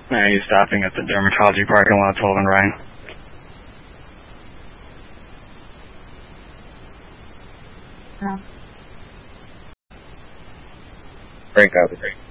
Are you stopping at the dermatology parking lot, 12 and Ryan? Frank out.